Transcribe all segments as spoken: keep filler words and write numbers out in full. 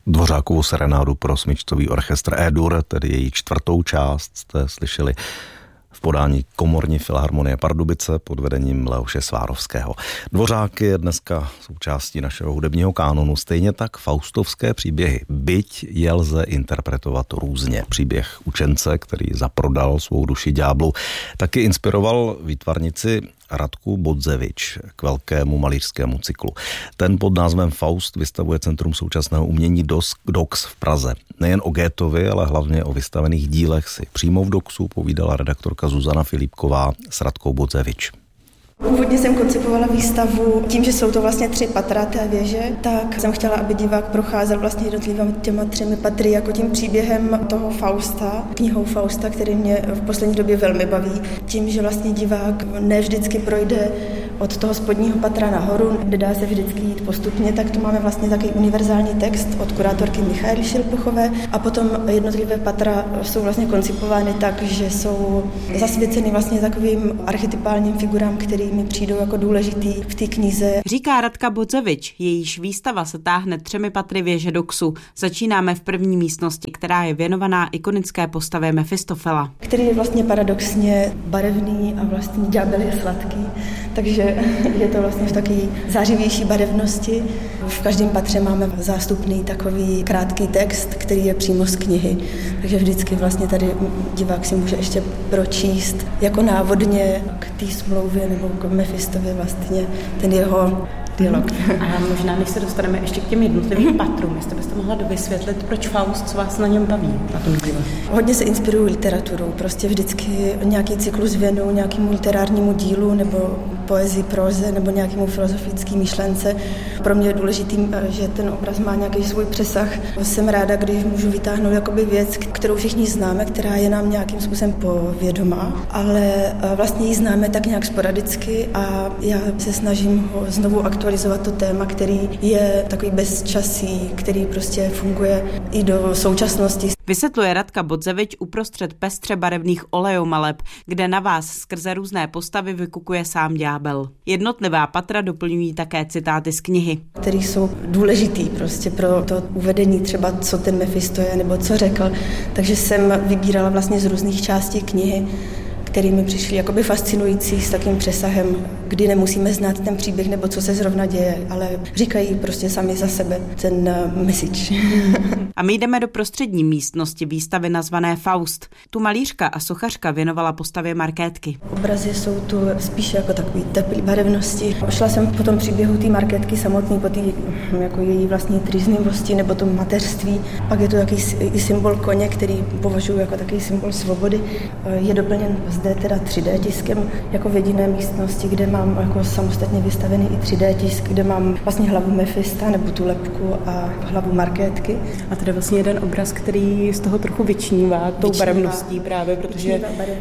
Dvořákovu serenádu pro smyčcový orchestr E-dur, tedy její čtvrtou část, jste slyšeli v podání Komorní filharmonie Pardubice pod vedením Leoše Svárovského. Dvořák je dneska součástí našeho hudebního kánonu, stejně tak faustovské příběhy. Byť je lze interpretovat různě. Příběh učence, který zaprodal svou duši ďáblu, taky inspiroval výtvarnici Radku Bodzevič k velkému malířskému cyklu. Ten pod názvem Faust vystavuje Centrum současného umění Dox v Praze. Nejen o Goetheovi, ale hlavně o vystavených dílech si přímo v Doxu povídala redaktorka Zuzana Filipková s Radkou Bodzevič. Původně jsem koncipovala výstavu tím, že jsou to vlastně tři patra té věže, tak jsem chtěla, aby divák procházel vlastně jednotlivými těma třemi patry jako tím příběhem toho Fausta, knihou Fausta, který mě v poslední době velmi baví. Tím, že vlastně divák ne vždycky projde od toho spodního patra nahoru, kde dá se vždycky jít postupně, tak tu máme vlastně takový univerzální text od kurátorky Michaely Šilpuchové a potom jednotlivé patra jsou vlastně koncipovány tak, že jsou zasvěceny vlastně takovým archetypálním figurám, který mi přijdou jako důležitý v té knize. Říká Radka Bodzevič, jejíž výstava se táhne třemi patry věže Doxu. Začínáme v první místnosti, která je věnovaná ikonické postavě Mefistofela. Který je vlastně paradoxně barevný a vlastně ďábel je sladký, takže je to vlastně v takové zářivější barevnosti. V každém patře máme zástupný takový krátký text, který je přímo z knihy, takže vždycky vlastně tady divák si může ještě pročíst jako návodně k té smlouvě nebo k Mefistovi vlastně ten jeho dialog. A možná, než se dostaneme ještě k těm jednotlivým patrům, jestli byste mohla dovysvětlit, proč Faust, co vás na něm baví, na tom díle? Hodně se inspiruju literaturou, prostě vždycky nějaký cyklus věnu nějakému literárnímu dílu nebo poezii, próze nebo nějakému filozofické myšlence. Pro mě je důležitý, že ten obraz má nějaký svůj přesah. Jsem ráda, když můžu vytáhnout jakoby věc, kterou všichni známe, která je nám nějakým způsobem povědomá, ale vlastně ji známe tak nějak sporadicky a já se snažím ho znovu aktualizovat to téma, který je takový bezčasý, který prostě funguje i do současnosti. Vysvětluje Radka Bodzevič uprostřed pestře barevných olejomaleb, kde na vás skrze různé postavy vykukuje sám ďábel. Jednotlivá patra doplňují také citáty z knihy, který jsou důležitý prostě pro to uvedení třeba, co ten Mefisto je nebo co řekl. Takže jsem vybírala vlastně z různých částí knihy, který mi přišli jakoby fascinující s takým přesahem, kdy nemusíme znát ten příběh nebo co se zrovna děje, ale říkají prostě sami za sebe ten message. A my jdeme do prostřední místnosti výstavy nazvané Faust. Tu malířka a sochařka věnovala postavě Markétky. Obrazy jsou tu spíše jako takový teplý barevnosti. Šla jsem po tom příběhu té Markétky samotný, po té jako její vlastní trýznivosti nebo tom mateřství. Pak je tu jakýsi i symbol koně, který považuji jako takový symbol svobody. Je doplněn zde teda tři dé tiskem jako v jediné místnosti, kde mám jako samostatně vystavený i tři dé tisk, kde mám vlastně hlavu Mefista nebo tu lebku a hlavu Markétky. A to je vlastně jeden obraz, který z toho trochu vyčnívá tou vyčnívá. barevností právě, protože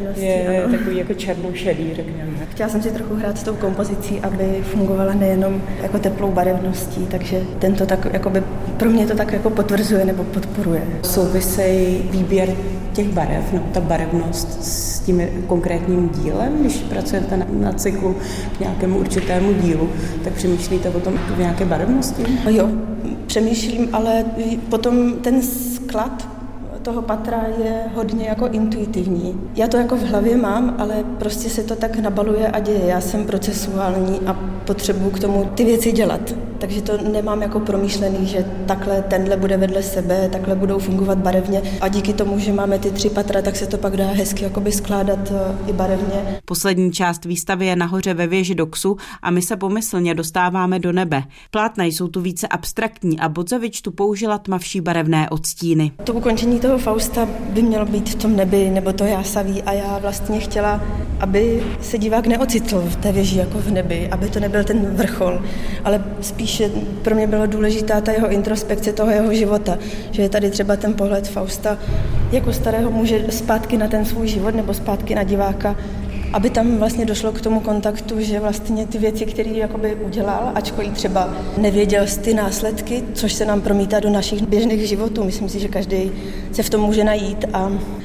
je ano. takový jako černošedý, řekněme. Chtěla jsem si trochu hrát s tou kompozicí, aby fungovala nejenom jako teplou barevností, takže tento tak jakoby pro mě to tak jako potvrzuje nebo podporuje. Souvisej výběr těch barev, no, ta barevnost s tím konkrétním dílem, když pracujete na, na cyklu k nějakému určitému dílu, tak přemýšlíte o tom v nějaké barevnosti? Jo, přemýšlím, ale potom ten sklad toho patra je hodně jako intuitivní. Já to jako v hlavě mám, ale prostě se to tak nabaluje a děje. Já jsem procesuální a potřebuji k tomu ty věci dělat. Takže to nemám jako promyšlený, že takhle tenhle bude vedle sebe, takhle budou fungovat barevně a díky tomu, že máme ty tři patra, tak se to pak dá hezky jakoby skládat i barevně. Poslední část výstavy je nahoře ve věži Doxu a my se pomyslně dostáváme do nebe. Plátna jsou tu více abstraktní a Bodzevič tu použila tmavší barevné odstíny. To ukončení toho Fausta by mělo být v tom nebi nebo to jásaví a já vlastně chtěla, aby se divák neocitl v té věži jako v nebi, aby to nebyl ten vrchol, ale spíše pro mě byla důležitá ta jeho introspekce toho jeho života, že je tady třeba ten pohled Fausta jako starého muže zpátky na ten svůj život nebo zpátky na diváka, aby tam vlastně došlo k tomu kontaktu, že vlastně ty věci, které jakoby udělal, ačkoliv třeba nevěděl z ty následky, což se nám promítá do našich běžných životů. Myslím si, že každý se v tom může najít a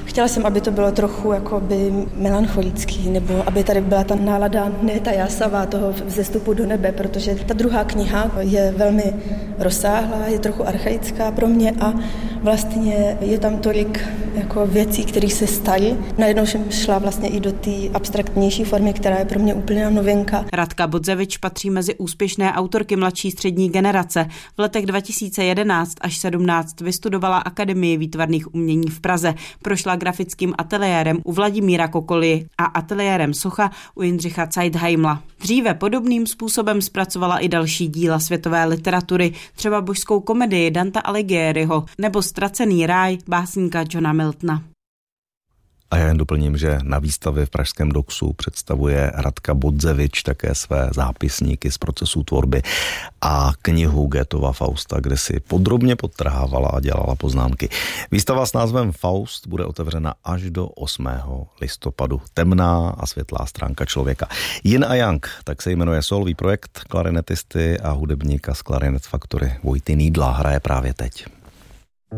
Chtěla jsem, aby to bylo trochu jakoby melancholický, nebo aby tady byla ta nálada, ne ta jásavá toho vzestupu do nebe, protože ta druhá kniha je velmi rozsáhlá, je trochu archaická pro mě a vlastně je tam tolik jako věcí, které se staly. Najednou jsem šla vlastně i do té abstraktnější formy, která je pro mě úplná novinka. Radka Bodzevič patří mezi úspěšné autorky mladší střední generace. V letech dva tisíce jedenáct až sedmnáct vystudovala Akademii výtvarných umění v Praze. Prošla grafickým ateliérem u Vladimíra Kokoly a ateliérem socha u Jindřicha Zeidheimla. Dříve podobným způsobem zpracovala i další díla světové literatury, třeba božskou komedii Danta Alighieriho nebo Ztracený ráj básníka Johna Miltona. A já jen doplním, že na výstavě v pražském Doxu představuje Radka Bodzevič také své zápisníky z procesu tvorby a knihu Goethova Fausta, kde si podrobně podtrhávala a dělala poznámky. Výstava s názvem Faust bude otevřena až do osmého listopadu. Temná a světlá stránka člověka. Yin a Yang, tak se jmenuje solový projekt klarinetisty a hudebníka z Clarinet Factory Vojty Needla, hraje právě teď.